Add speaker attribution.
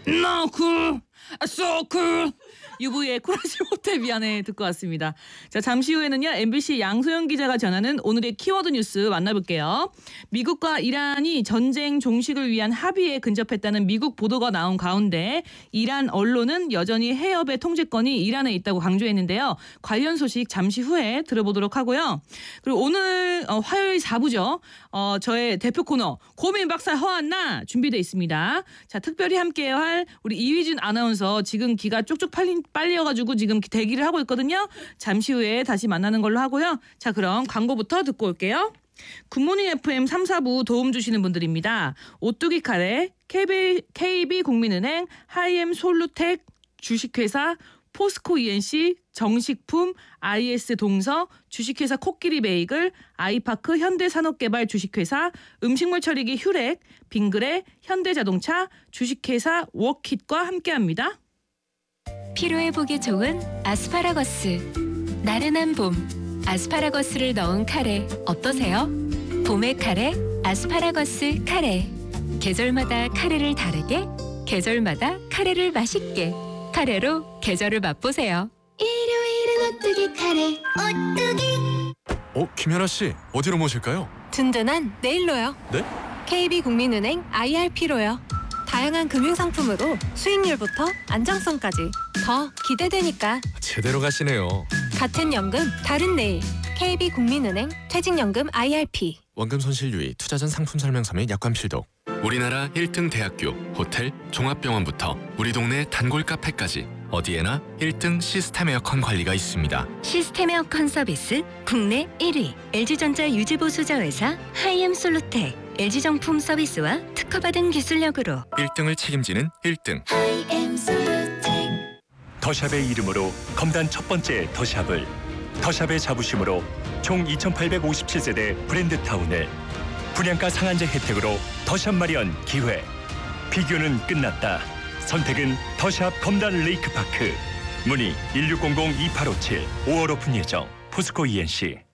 Speaker 1: No cool, so cool. UV의 쿨하지 못해 미안해 듣고 왔습니다. 자, 잠시 후에는요 MBC 양소영 기자가 전하는 오늘의 키워드 뉴스 만나볼게요. 미국과 이란이 전쟁 종식을 위한 합의에 근접했다는 미국 보도가 나온 가운데 이란 언론은 여전히 해협의 통제권이 이란에 있다고 강조했는데요. 관련 소식 잠시 후에 들어보도록 하고요. 그리고 오늘 화요일 4부죠. 저의 대표 코너 고민 박사 허한나 준비되어 있습니다. 자, 특별히 함께해야 할 우리 이휘준 아나운서 지금 기가 쪽쪽 빨려가지고 지금 대기를 하고 있거든요. 잠시 후에 다시 만나는 걸로 하고요. 자, 그럼 광고부터 듣고 올게요. 굿모닝 FM 3, 4부 도움 주시는 분들입니다. 오뚜기 카레, KB국민은행, 하이엠 솔루텍 주식회사, 포스코 ENC, 정식품, IS 동서, 주식회사 코끼리 베이글, 아이파크 현대산업개발 주식회사, 음식물 처리기 휴렉, 빙그레, 현대자동차, 주식회사 워킷과 함께합니다.
Speaker 2: 피로회복에 좋은 아스파라거스. 나른한 봄, 아스파라거스를 넣은 카레 어떠세요? 봄의 카레, 아스파라거스 카레. 계절마다 카레를 다르게, 계절마다 카레를 맛있게. 카레로 계절을 맛보세요.
Speaker 3: 일요일은 오뚜기 카레, 오뚜기.
Speaker 4: 김연아 씨, 어디로 모실까요?
Speaker 5: 든든한 내일로요.
Speaker 4: 네?
Speaker 5: KB국민은행 IRP로요. 다양한 금융상품으로 수익률부터 안정성까지 더 기대되니까.
Speaker 4: 제대로 가시네요.
Speaker 5: 같은 연금, 다른 내일. KB국민은행 퇴직연금 IRP.
Speaker 4: 원금 손실 유의, 투자 전 상품 설명서 및 약관 필독. 우리나라 1등 대학교, 호텔, 종합병원부터 우리 동네 단골 카페까지 어디에나 1등 시스템 에어컨 관리가 있습니다.
Speaker 2: 시스템 에어컨 서비스 국내 1위. LG전자 유지보수자 회사 하이엠 솔루텍. LG정품 서비스와 특허받은 기술력으로
Speaker 4: 1등을 책임지는 1등.
Speaker 3: 하이엠 솔루텍.
Speaker 6: 더샵의 이름으로 검단 첫 번째 더샵을, 더샵의 자부심으로 총 2857세대 브랜드타운을, 분양가 상한제 혜택으로 더샵 마련 기회. 비교는 끝났다. 선택은 더샵 검단 레이크파크. 문의 1600-2857. 5월 오픈 예정. 포스코 ENC.